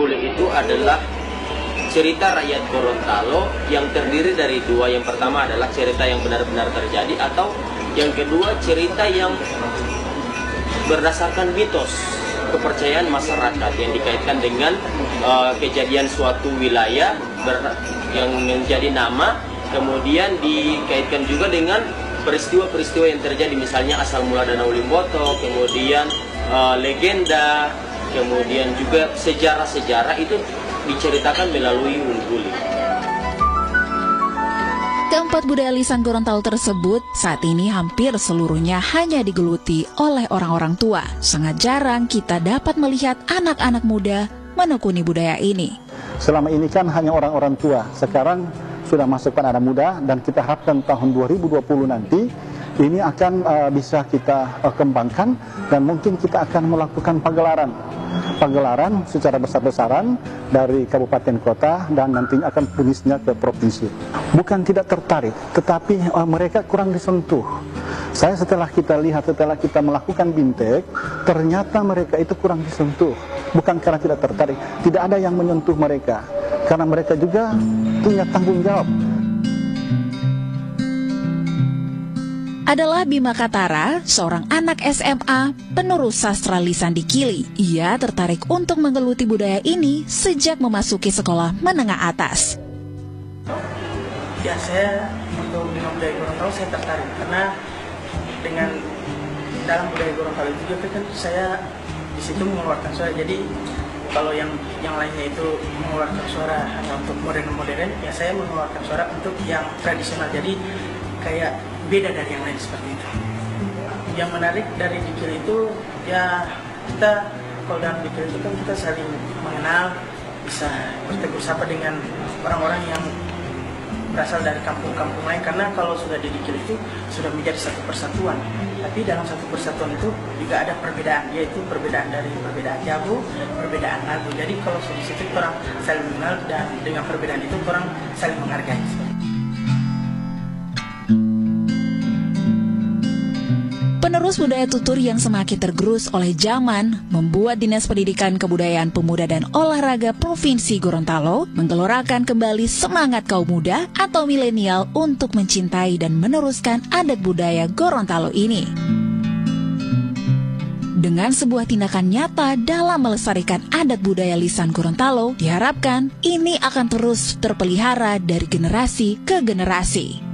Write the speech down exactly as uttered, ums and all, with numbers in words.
Ungguli itu adalah cerita rakyat Gorontalo yang terdiri dari dua. Yang pertama adalah cerita yang benar-benar terjadi, atau yang kedua cerita yang berdasarkan mitos, kepercayaan masyarakat yang dikaitkan dengan uh, kejadian suatu wilayah yang menjadi nama, kemudian dikaitkan juga dengan peristiwa-peristiwa yang terjadi, misalnya asal mula Danau Limboto, kemudian uh, legenda, kemudian juga sejarah-sejarah itu diceritakan melalui Ungguli. Keempat budaya lisan Gorontalo tersebut saat ini hampir seluruhnya hanya digeluti oleh orang-orang tua. Sangat jarang kita dapat melihat anak-anak muda menekuni budaya ini. Selama ini kan hanya orang-orang tua, sekarang sudah masuk anak muda, dan kita harapkan tahun dua ribu dua puluh nanti ini akan uh, bisa kita uh, kembangkan, dan mungkin kita akan melakukan pagelaran. Pagelaran secara besar-besaran dari kabupaten kota, dan nantinya akan punisnya ke provinsi. Bukan tidak tertarik, tetapi uh, mereka kurang disentuh. Saya setelah kita lihat, setelah kita melakukan bintek, ternyata mereka itu kurang disentuh. Bukan karena tidak tertarik, tidak ada yang menyentuh mereka, karena mereka juga punya tanggung jawab. Adalah Bima Katara, seorang anak S M A penerus sastra lisan di Kili. Ia tertarik untuk menggeluti budaya ini sejak memasuki sekolah menengah atas. Ya, saya untuk dengan budaya Gorontalo saya tertarik karena dengan dalam budaya Gorontalo itu juga kan saya di situ mengeluarkan suara. Jadi kalau yang yang lainnya itu mengeluarkan suara hanya untuk modern-modern, ya saya mengeluarkan suara untuk yang tradisional. Jadi kayak beda dari yang lain seperti itu. Yang menarik dari Dikil itu, ya kita kalau dalam Dikil itu kan kita saling mengenal, bisa bertegur sapa dengan orang-orang yang berasal dari kampung-kampung lain, karena kalau sudah di Dikil itu sudah menjadi satu persatuan. Tapi dalam satu persatuan itu juga ada perbedaan, yaitu perbedaan dari perbedaan jago, perbedaan lagu. Jadi kalau di situ orang saling mengenal, dan dengan perbedaan itu orang saling menghargai. Penerus budaya tutur yang semakin tergerus oleh zaman membuat Dinas Pendidikan Kebudayaan Pemuda dan Olahraga Provinsi Gorontalo menggelorakan kembali semangat kaum muda atau milenial untuk mencintai dan meneruskan adat budaya Gorontalo ini. Dengan sebuah tindakan nyata dalam melestarikan adat budaya lisan Gorontalo, diharapkan ini akan terus terpelihara dari generasi ke generasi.